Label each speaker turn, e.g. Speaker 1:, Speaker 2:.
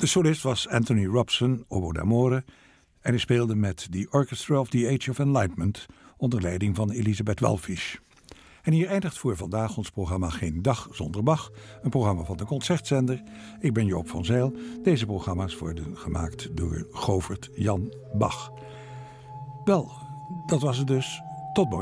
Speaker 1: De solist was Anthony Robson, oboe d'amore, en hij speelde met The Orchestra of the Age of Enlightenment onder leiding van Elisabeth Wallfisch. En hier eindigt voor vandaag ons programma Geen Dag Zonder Bach, een programma van de Concertzender. Ik ben Joop van Zijl. Deze programma's worden gemaakt door Govert Jan Bach. Wel, dat was het dus. Tot morgen.